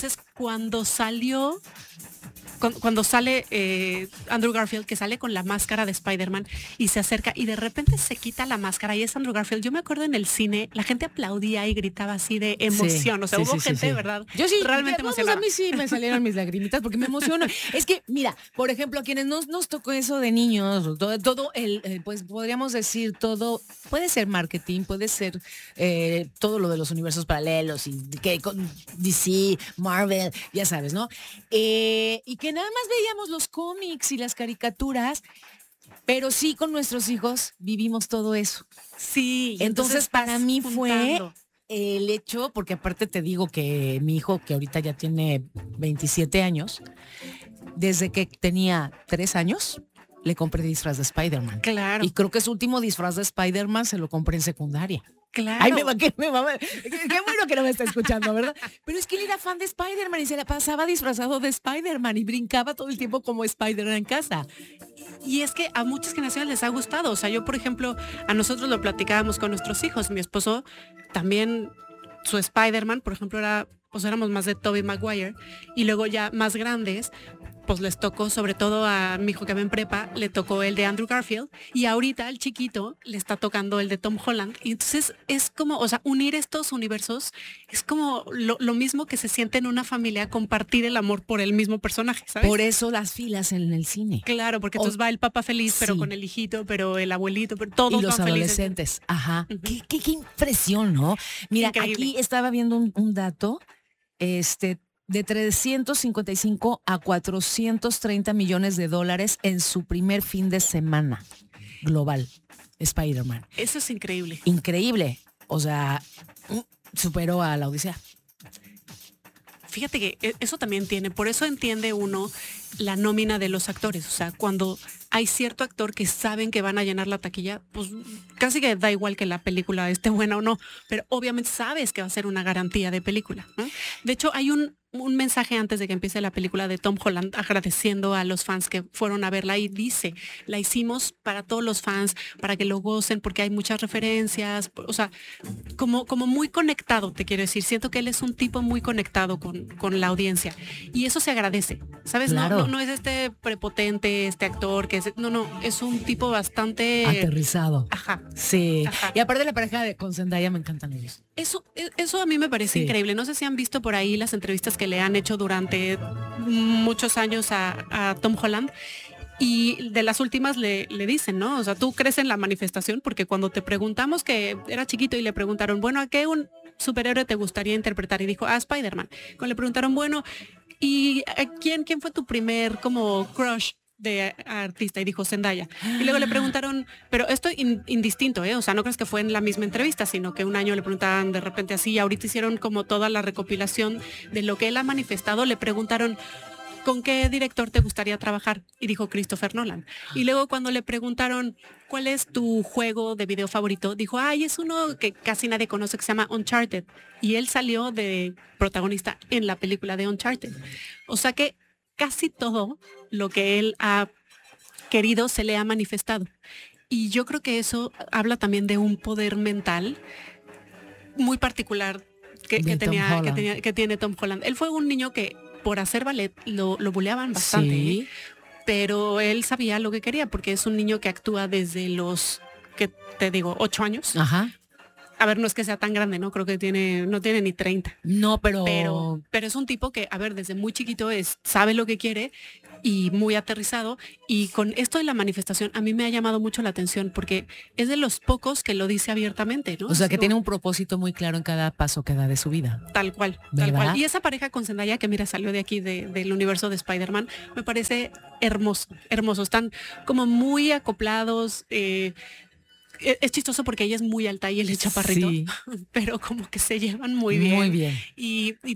entonces cuando sale Andrew Garfield, que sale con la máscara de Spider-Man y se acerca y de repente se quita la máscara y es Andrew Garfield. Yo me acuerdo en el cine, la gente aplaudía y gritaba así de emoción. O sea, hubo gente, de verdad, yo sí, realmente emocionada. A mí sí me salieron mis lagrimitas porque me emociono. Es que, mira, por ejemplo, a quienes nos tocó eso de niños, todo pues podríamos decir todo, puede ser marketing, puede ser todo lo de los universos paralelos y que con DC, Marvel, ya sabes, ¿no? Y que nada más veíamos los cómics y las caricaturas, pero sí con nuestros hijos vivimos todo eso. Sí. Entonces para mí juntando. fue el hecho, porque aparte te digo que mi hijo, que ahorita ya tiene 27 años, desde que tenía 3 años, le compré disfraz de Spider-Man. Claro. Y creo que su último disfraz de Spider-Man se lo compré en secundaria. Claro. Ay, qué bueno que no me está escuchando, ¿verdad? Pero es que él era fan de Spider-Man y se la pasaba disfrazado de Spider-Man y brincaba todo el tiempo como Spider-Man en casa. Y es que a muchas generaciones les ha gustado. O sea, yo, por ejemplo, a nosotros lo platicábamos con nuestros hijos. Mi esposo también, su Spider-Man, por ejemplo, éramos más de Tobey Maguire. Y luego ya más grandes, pues les tocó, sobre todo a mi hijo que va en prepa, le tocó el de Andrew Garfield. Y ahorita al chiquito le está tocando el de Tom Holland. Y entonces es como, o sea, unir estos universos es como lo mismo que se siente en una familia, compartir el amor por el mismo personaje, ¿sabes? Por eso las filas en el cine. Claro, porque entonces va el papá feliz, pero sí, con el hijito, pero el abuelito, pero todos y los van adolescentes. felices. Ajá. Qué impresión, ¿no? Mira, Increíble. aquí estaba viendo un dato, de 355 a 430 millones de dólares en su primer fin de semana global, Spider-Man. Eso es increíble. Increíble. O sea, superó a la Odisea. Fíjate que eso también por eso entiende uno la nómina de los actores. O sea, cuando hay cierto actor que saben que van a llenar la taquilla, pues casi que da igual que la película esté buena o no, pero obviamente sabes que va a ser una garantía de película, ¿no? De hecho, hay un mensaje antes de que empiece la película de Tom Holland agradeciendo a los fans que fueron a verla y dice, la hicimos para todos los fans, para que lo gocen, porque hay muchas referencias, o sea, como muy conectado, te quiero decir. Siento que él es un tipo muy conectado con la audiencia y eso se agradece, ¿sabes? Claro. No es este prepotente, este actor que es, no, es un tipo bastante aterrizado. Ajá. Sí. Ajá. Y aparte la pareja con Zendaya me encantan ellos. Eso a mí me parece increíble. No sé si han visto por ahí las entrevistas que le han hecho durante muchos años a Tom Holland. Y de las últimas le dicen, ¿no? O sea, tú crees en la manifestación, porque cuando te preguntamos, que era chiquito y le preguntaron, bueno, ¿a qué un superhéroe te gustaría interpretar? Y dijo, Spider-Man. Cuando le preguntaron, bueno, ¿y quién fue tu primer como crush de artista? Y dijo Zendaya. Y luego le preguntaron, pero esto indistinto, o sea, no crees que fue en la misma entrevista, sino que un año le preguntaban de repente así, y ahorita hicieron como toda la recopilación de lo que él ha manifestado. Le preguntaron, ¿con qué director te gustaría trabajar? Y dijo Christopher Nolan. Y luego cuando le preguntaron, ¿cuál es tu juego de video favorito? Dijo, es uno que casi nadie conoce, que se llama Uncharted. Y él salió de protagonista en la película de Uncharted. O sea que casi todo lo que él ha querido se le ha manifestado. Y yo creo que eso habla también de un poder mental muy particular que tiene Tom Holland. Él fue un niño que por hacer ballet lo buleaban bastante, sí. Pero él sabía lo que quería, porque es un niño que actúa desde los, que te digo, 8 años. Ajá. A ver, no es que sea tan grande, ¿no? Creo que no tiene ni 30. No, pero es un tipo que, a ver, desde muy chiquito sabe lo que quiere y muy aterrizado. Y con esto de la manifestación, a mí me ha llamado mucho la atención, porque es de los pocos que lo dice abiertamente, ¿no? O sea, que tiene un propósito muy claro en cada paso que da de su vida. Tal cual, ¿verdad? tal cual. Y esa pareja con Zendaya, que mira, salió de aquí, del universo de Spider-Man, me parece hermoso. Están como muy acoplados. Es chistoso porque ella es muy alta y él es chaparrito, sí. pero como que se llevan muy bien. Muy bien. Y